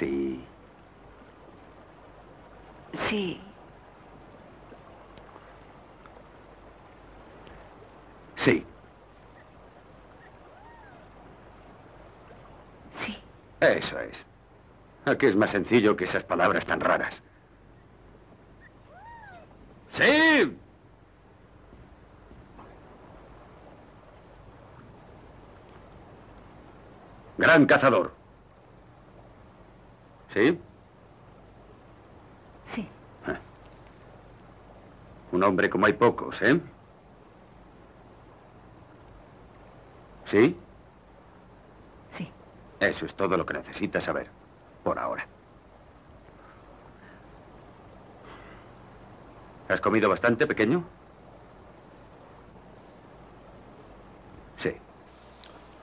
Sí. Sí. Sí. Sí. Eso es. Aquí es más sencillo que esas palabras tan raras. ¡Sí! Gran cazador. ¿Sí? Sí. Un hombre como hay pocos, ¿eh? ¿Sí? Sí. Eso es todo lo que necesitas saber. Por ahora. ¿Has comido bastante, pequeño?